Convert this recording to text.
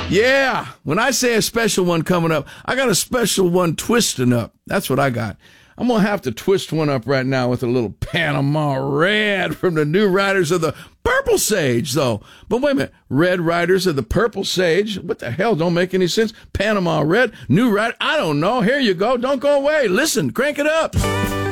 Yeah, when I say a special one coming up, I got a special one twisting up. That's what I got. I'm going to have to twist one up right now with a little Panama Red from the New Riders of the Purple Sage, though. But wait a minute. Red Riders of the Purple Sage? What the hell? Don't make any sense. Panama Red, New Rider? I don't know. Here you go. Don't go away. Listen, crank it up.